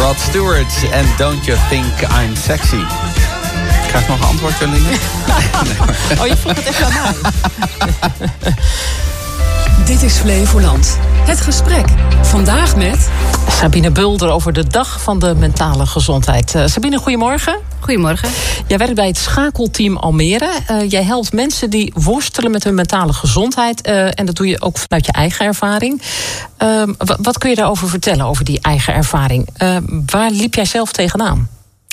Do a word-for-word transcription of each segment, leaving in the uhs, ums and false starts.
Rod Stewart en Don't You Think I'm Sexy. Krijg ik nog een antwoord, Jolien? Oh, je vroeg het echt aan mij. Dit is Flevoland. Het gesprek. Vandaag met Sabine Bulder over de dag van de mentale gezondheid. Uh, Sabine, goedemorgen. Goedemorgen. Jij werkt bij het schakelteam Almere. Uh, jij helpt mensen die worstelen met hun mentale gezondheid. Uh, en dat doe je ook vanuit je eigen ervaring. Uh, w- wat kun je daarover vertellen, over die eigen ervaring? Uh, waar liep jij zelf tegenaan?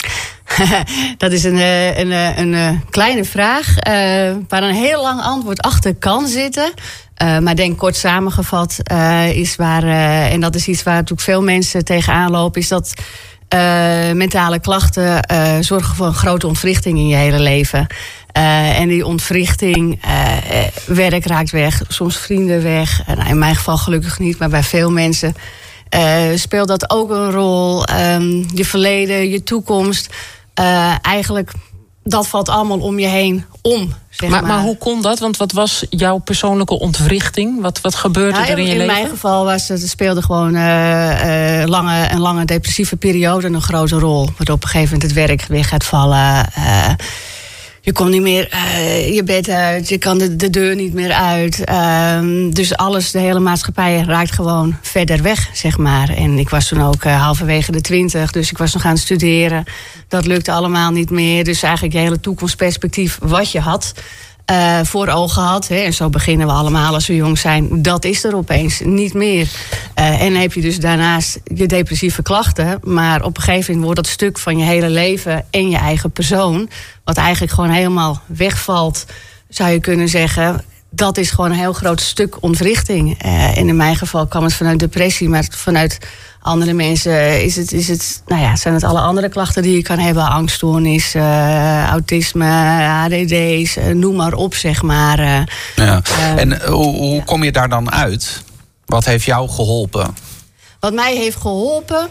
Dat is een, een, een, een kleine vraag, uh, waar een heel lang antwoord achter kan zitten. Uh, maar denk kort samengevat uh, is waar, uh, en dat is iets waar natuurlijk veel mensen tegenaan lopen, is dat uh, mentale klachten uh, zorgen voor een grote ontwrichting in je hele leven. Uh, en die ontwrichting, uh, werk raakt weg, soms vrienden weg. Uh, nou, in mijn geval gelukkig niet, maar bij veel mensen uh, speelt dat ook een rol. Um, je verleden, je toekomst. Uh, eigenlijk, dat valt allemaal om je heen om. Zeg maar, maar, maar hoe kon dat? Want wat was jouw persoonlijke ontwrichting? Wat, wat gebeurde ja, er in je in leven? In mijn geval was het, speelde gewoon uh, uh, lange, een lange depressieve periode een grote rol. Waardoor op een gegeven moment het werk weer gaat vallen. Uh, je komt niet meer uh, je bed uit, je kan de, de deur niet meer uit. Uh, dus alles, de hele maatschappij raakt gewoon verder weg, zeg maar. En ik was toen ook uh, halverwege de twintig, dus ik was nog aan het studeren. Dat lukte allemaal niet meer. Dus eigenlijk je hele toekomstperspectief wat je had, Uh, voor ogen had. Hè, en zo beginnen we allemaal als we jong zijn. Dat is er opeens niet meer. Uh, en dan heb je dus daarnaast je depressieve klachten. Maar op een gegeven moment wordt dat stuk van je hele leven en je eigen persoon, wat eigenlijk gewoon helemaal wegvalt, zou je kunnen zeggen. Dat is gewoon een heel groot stuk ontwrichting. Uh, en in mijn geval kwam het vanuit depressie, maar vanuit andere mensen is het, is het, nou ja, zijn het alle andere klachten die je kan hebben. Angststoornis, uh, autisme, A D D's, uh, noem maar op, zeg maar. Uh, ja. uh, en hoe, hoe ja. kom je daar dan uit? Wat heeft jou geholpen? Wat mij heeft geholpen,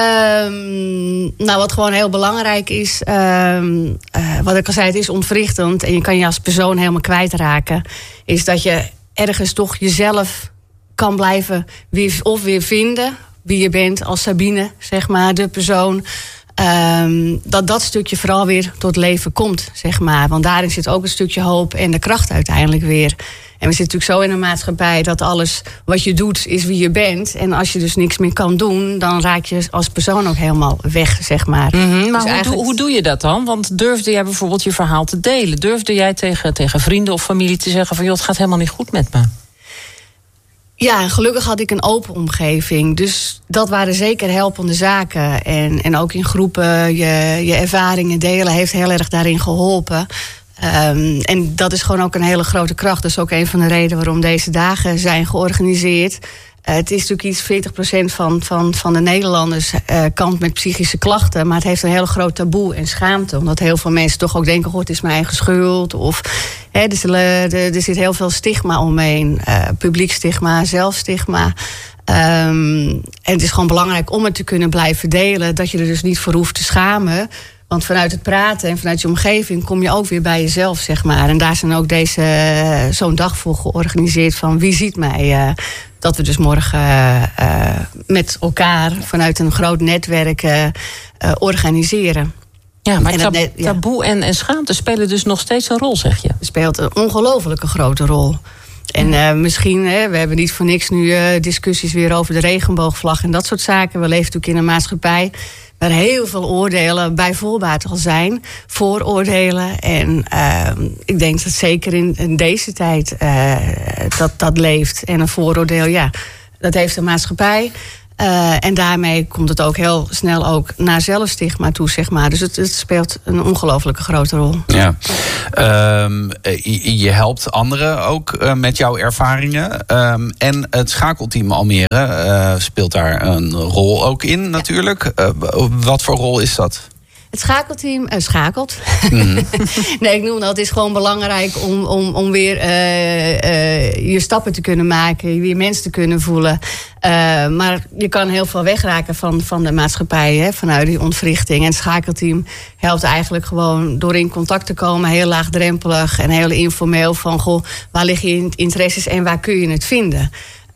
Um, nou, wat gewoon heel belangrijk is, um, uh, wat ik al zei, het is ontwrichtend en je kan je als persoon helemaal kwijtraken, is dat je ergens toch jezelf kan blijven weer, of weer vinden, wie je bent als Sabine, zeg maar, de persoon. Um, dat dat stukje vooral weer tot leven komt, zeg maar. Want daarin zit ook een stukje hoop en de kracht uiteindelijk weer. En we zitten natuurlijk zo in een maatschappij dat alles wat je doet is wie je bent. En als je dus niks meer kan doen, dan raak je als persoon ook helemaal weg, zeg maar. Mm-hmm, maar dus hoe, eigenlijk... doe, hoe doe je dat dan? Want durfde jij bijvoorbeeld je verhaal te delen? Durfde jij tegen, tegen vrienden of familie te zeggen van, joh, het gaat helemaal niet goed met me? Ja, gelukkig had ik een open omgeving. Dus dat waren zeker helpende zaken. En, en ook in groepen je, je ervaringen delen heeft heel erg daarin geholpen. Um, en dat is gewoon ook een hele grote kracht. Dat is ook een van de redenen waarom deze dagen zijn georganiseerd. Uh, het is natuurlijk iets, veertig procent van, van, van de Nederlanders uh, kampt met psychische klachten. Maar het heeft een heel groot taboe en schaamte. Omdat heel veel mensen toch ook denken, goh, het is mijn eigen schuld. Of hè, er, er, er zit heel veel stigma omheen. Uh, publiek stigma, zelfstigma. Um, en het is gewoon belangrijk om het te kunnen blijven delen. Dat je er dus niet voor hoeft te schamen. Want vanuit het praten en vanuit je omgeving kom je ook weer bij jezelf, zeg maar. En daar zijn ook deze, uh, zo'n dag voor georganiseerd van wie ziet mij. Uh, dat we dus morgen uh, uh, met elkaar vanuit een groot netwerk uh, uh, organiseren. Ja, maar en tab- net, ja. taboe en, en schaamte spelen dus nog steeds een rol, zeg je? Het speelt een ongelofelijke grote rol. En uh, misschien, hè, we hebben niet voor niks nu uh, discussies weer over de regenboogvlag en dat soort zaken. We leven natuurlijk in een maatschappij waar heel veel oordelen bij voorbaat al zijn, vooroordelen. En uh, ik denk dat zeker in, in deze tijd uh, dat dat leeft. En een vooroordeel, ja, dat heeft de maatschappij. Uh, en daarmee komt het ook heel snel ook naar zelfstigma toe, zeg maar. Dus het, het speelt een ongelooflijke grote rol. Ja. Um, je, je helpt anderen ook uh, met jouw ervaringen. Um, en het schakelteam Almere uh, speelt daar een rol ook in, natuurlijk. Ja. Uh, wat voor rol is dat? Het schakelteam uh, schakelt. Mm. Nee, ik noem dat. Het is gewoon belangrijk om, om, om weer uh, uh, je stappen te kunnen maken. Je weer mensen te kunnen voelen. Uh, maar je kan heel veel wegraken van, van de maatschappij. Hè, vanuit die ontwrichting. En het schakelteam helpt eigenlijk gewoon door in contact te komen. Heel laagdrempelig en heel informeel. Van, goh, waar liggen je interesses en waar kun je het vinden?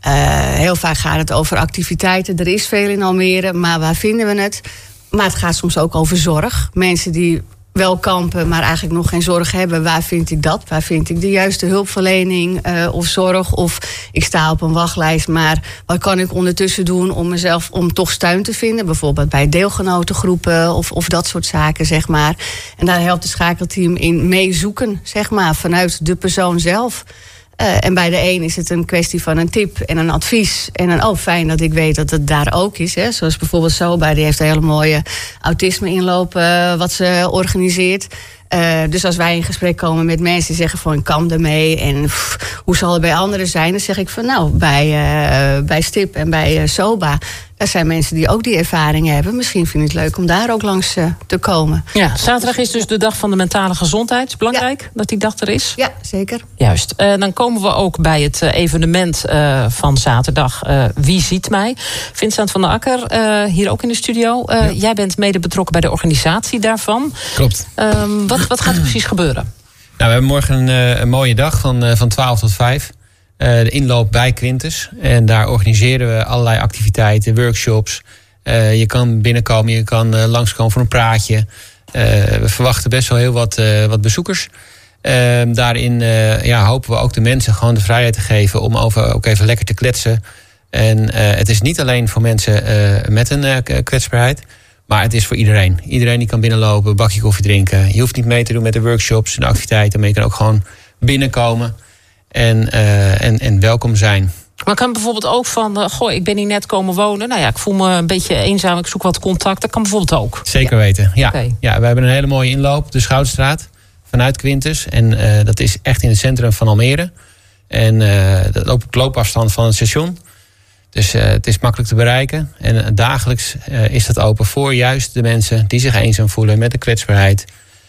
Uh, heel vaak gaat het over activiteiten. Er is veel in Almere, maar waar vinden we het? Maar het gaat soms ook over zorg. Mensen die wel kampen, maar eigenlijk nog geen zorg hebben. Waar vind ik dat? Waar vind ik de juiste hulpverlening uh, of zorg? Of ik sta op een wachtlijst, maar wat kan ik ondertussen doen om mezelf om toch steun te vinden? Bijvoorbeeld bij deelgenotengroepen of, of dat soort zaken, zeg maar. En daar helpt het schakelteam in meezoeken, zeg maar, vanuit de persoon zelf. Uh, en bij de een is het een kwestie van een tip en een advies. En een, oh, fijn dat ik weet dat het daar ook is. Hè. Zoals bijvoorbeeld Soba, die heeft een hele mooie autisme-inloop uh, wat ze organiseert. Uh, dus als wij in gesprek komen met mensen die zeggen van ik kan ermee en pff, hoe zal het bij anderen zijn? Dan zeg ik van nou, bij, uh, bij Stip en bij uh, Soba, daar zijn mensen die ook die ervaringen hebben. Misschien vind ik het leuk om daar ook langs uh, te komen. Ja, zaterdag is dus de dag van de mentale gezondheid. Is belangrijk ja. dat die dag er is? Ja, zeker. Juist. Uh, dan komen we ook bij het uh, evenement uh, van zaterdag. Uh, Wie ziet mij? Vincent van der Akker, uh, hier ook in de studio. Uh, ja. Jij bent mede betrokken bij de organisatie daarvan. Klopt. Um, wat, wat gaat er precies gebeuren? Nou, we hebben morgen een, uh, een mooie dag van, uh, van twaalf tot vijf. Uh, de inloop bij Quintus. En daar organiseren we allerlei activiteiten, workshops. Uh, je kan binnenkomen, je kan uh, langskomen voor een praatje. Uh, we verwachten best wel heel wat, uh, wat bezoekers. Uh, daarin uh, ja, hopen we ook de mensen gewoon de vrijheid te geven om over ook even lekker te kletsen. En uh, het is niet alleen voor mensen uh, met een uh, kwetsbaarheid, maar het is voor iedereen. Iedereen die kan binnenlopen, een bakje koffie drinken. Je hoeft niet mee te doen met de workshops en de activiteiten, maar je kan ook gewoon binnenkomen en, uh, en, en welkom zijn. Maar kan bijvoorbeeld ook van, uh, goh, ik ben hier net komen wonen. Nou ja, ik voel me een beetje eenzaam, ik zoek wat contact. Dat kan bijvoorbeeld ook. Zeker weten, ja. Okay. Ja, we hebben een hele mooie inloop, de Schoutstraat, vanuit Quintus. En uh, dat is echt in het centrum van Almere. En uh, dat loopt op loopafstand van het station. Dus uh, het is makkelijk te bereiken. En uh, dagelijks uh, is dat open voor juist de mensen die zich eenzaam voelen met de kwetsbaarheid.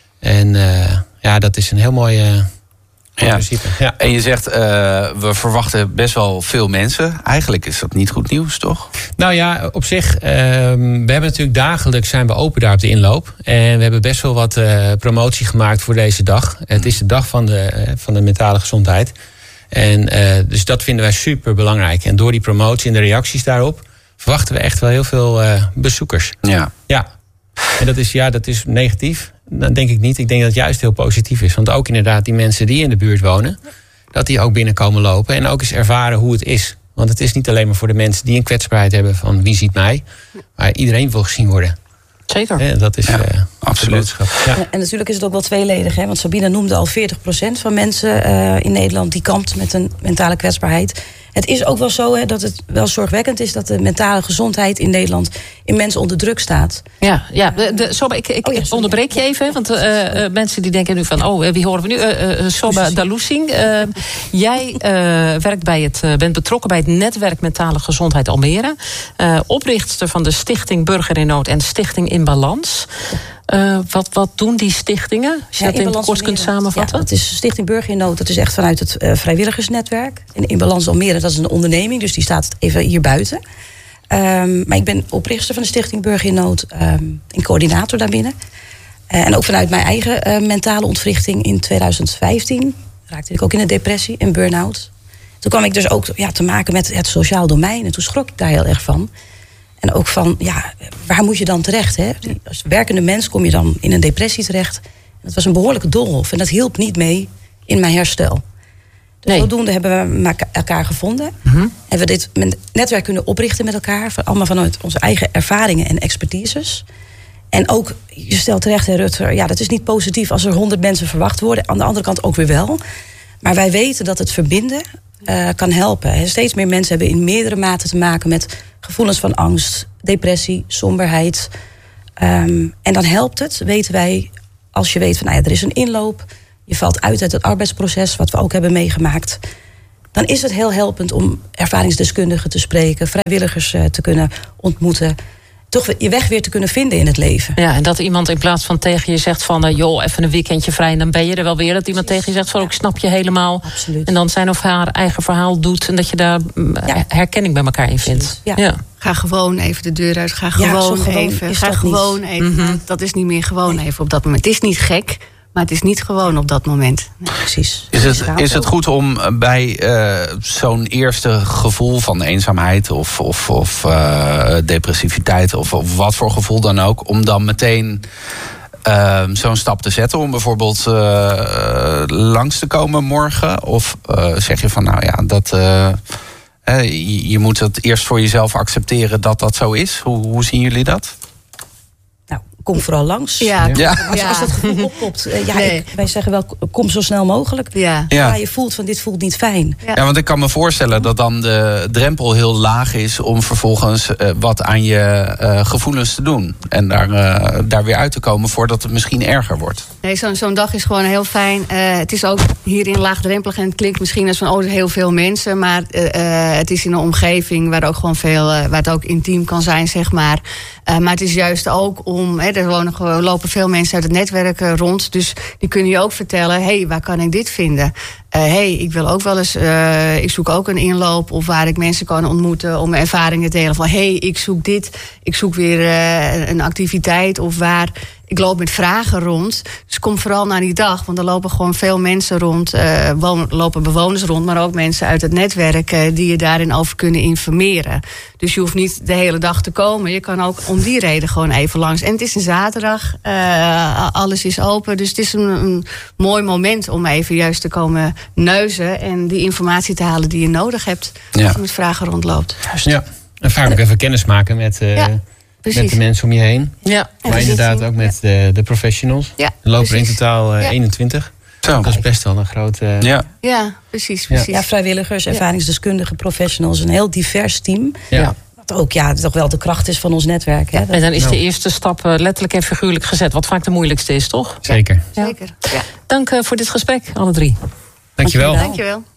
En uh, ja, dat is een heel mooi uh, ja. principe. Ja. En je zegt, uh, we verwachten best wel veel mensen. Eigenlijk is dat niet goed nieuws, toch? Nou ja, op zich, uh, we hebben natuurlijk dagelijks zijn we open daar op de inloop. En we hebben best wel wat uh, promotie gemaakt voor deze dag. Het is de dag van de, uh, van de mentale gezondheid. En uh, dus dat vinden wij super belangrijk. En door die promotie en de reacties daarop verwachten we echt wel heel veel uh, bezoekers. Ja. Ja. En dat is, ja, dat is negatief. Dat denk ik niet. Ik denk dat het juist heel positief is. Want ook inderdaad die mensen die in de buurt wonen, dat die ook binnenkomen lopen en ook eens ervaren hoe het is. Want het is niet alleen maar voor de mensen die een kwetsbaarheid hebben van wie ziet mij, maar iedereen wil gezien worden. Zeker. Ja, dat is ja, uh, absoluut. Ja. En natuurlijk is het ook wel tweeledig. Hè? Want Sabine noemde al veertig procent van mensen uh, in Nederland die kampt met een mentale kwetsbaarheid. Het is ook wel zo hè, dat het wel zorgwekkend is dat de mentale gezondheid in Nederland immens onder druk staat. Ja, ja de, de, Soba, ik, ik oh ja, onderbreek je even. Want uh, uh, mensen die denken nu van, oh, wie horen we nu? Uh, uh, Soba Dalusing. Uh, jij uh, werkt bij het, uh, bent betrokken bij het netwerk Mentale Gezondheid Almere. Uh, oprichter van de Stichting Burger in Nood en Stichting In Balans. Uh, wat, wat doen die stichtingen? Als je ja, dat in het kort kunt samenvatten. Ja, dat is Stichting Burger in Nood. Dat is echt vanuit het uh, vrijwilligersnetwerk. En In Balans Almere, dat is een onderneming. Dus die staat even hier buiten. Um, maar ik ben oprichter van de Stichting Burger in Nood. Um, en coördinator daarbinnen. Uh, en ook vanuit mijn eigen uh, mentale ontwrichting in tweeduizend vijftien... raakte ik ook in een depressie, een burn-out. Toen kwam ik dus ook ja, te maken met het sociaal domein. En toen schrok ik daar heel erg van. En ook van, ja, waar moet je dan terecht? Hè? Als werkende mens kom je dan in een depressie terecht. Dat was een behoorlijke doolhof. En dat hielp niet mee in mijn herstel. Dus nee. Zodoende hebben we elkaar gevonden. Mm-hmm. Hebben we dit netwerk kunnen oprichten met elkaar. Allemaal vanuit onze eigen ervaringen en expertises. En ook, je stelt terecht, hè, Rutger, ja, dat is niet positief als er honderd mensen verwacht worden. Aan de andere kant ook weer wel. Maar wij weten dat het verbinden uh, kan helpen. Steeds meer mensen hebben in meerdere maten te maken met gevoelens van angst, depressie, somberheid. Um, en dan helpt het, weten wij, als je weet van, nou ja, er is een inloop, je valt uit uit het arbeidsproces, wat we ook hebben meegemaakt. Dan is het heel helpend om ervaringsdeskundigen te spreken, vrijwilligers uh, te kunnen ontmoeten. Toch je weg weer te kunnen vinden in het leven. Ja, en dat iemand in plaats van tegen je zegt van, uh, joh, even een weekendje vrij en dan ben je er wel weer. Dat iemand tegen je zegt van, ik snap je helemaal. Absoluut. En dan zijn of haar eigen verhaal doet en dat je daar ja. herkenning bij elkaar in vindt. Ja. Ja. Ga gewoon even de deur uit. Ga gewoon, ja, gewoon even. Ga gewoon niet. even. Mm-hmm. Dat is niet meer gewoon even op dat moment. Het is niet gek, Maar het is niet gewoon op dat moment. Nee, precies. Is het, is het goed om bij uh, zo'n eerste gevoel van eenzaamheid of, of, of uh, depressiviteit of, of wat voor gevoel dan ook, om dan meteen uh, zo'n stap te zetten om bijvoorbeeld uh, langs te komen morgen? Of uh, zeg je van nou ja, dat, uh, uh, je, je moet het eerst voor jezelf accepteren dat dat zo is? Hoe, hoe zien jullie dat? Nou, kom vooral langs. Ja. Ja. Als, als dat gevoel oppopt. Uh, ja, Nee. ik, wij zeggen wel, kom zo snel mogelijk. Ja. Ja. Ja, je voelt van dit voelt niet fijn. Ja. Ja, want ik kan me voorstellen dat dan de drempel heel laag is om vervolgens uh, wat aan je uh, gevoelens te doen. En daar, uh, daar weer uit te komen voordat het misschien erger wordt. Nee, zo'n zo'n dag is gewoon heel fijn. Uh, het is ook hierin laagdrempelig en het klinkt misschien als van oh, heel veel mensen. Maar uh, uh, het is in een omgeving waar ook gewoon veel, uh, waar het ook intiem kan zijn, zeg maar. Uh, maar het is juist ook om, hè, er wonen, gewoon, lopen veel mensen uit het netwerk uh, rond. Dus die kunnen je ook vertellen, hé, hey, waar kan ik dit vinden? Hé, uh, hey, ik wil ook wel eens, uh, ik zoek ook een inloop of waar ik mensen kan ontmoeten om mijn ervaringen te delen. Van hé, hey, ik zoek dit, ik zoek weer uh, een activiteit of waar. Ik loop met vragen rond. Dus kom vooral naar die dag. Want er lopen gewoon veel mensen rond. Uh, wonen, lopen bewoners rond. Maar ook mensen uit het netwerk uh, die je daarin over kunnen informeren. Dus je hoeft niet de hele dag te komen. Je kan ook om die reden gewoon even langs. En het is een zaterdag. Uh, alles is open. Dus het is een, een mooi moment om even juist te komen neuzen. En die informatie te halen die je nodig hebt. Ja. Als je met vragen rondloopt. Ja. En vaak ook even kennis maken met, uh, Ja, met precies. de mensen om je heen. Ja. En Maar we inderdaad zien- ook met de, de professionals. Ja, Er lopen er in precies. totaal uh, Ja. eenentwintig. Zo. Dat is best wel een grote... Ja. Ja, precies. precies. Ja, vrijwilligers, ervaringsdeskundigen, professionals. Een heel divers team. Ja. Wat ook ja, toch wel de kracht is van ons netwerk. Hè? En dan is Nou. de eerste stap uh, letterlijk en figuurlijk gezet. Wat vaak de moeilijkste is, toch? Zeker. Zeker. Ja. Dank uh, voor dit gesprek, alle drie. Dankjewel. Dankjewel. Dankjewel.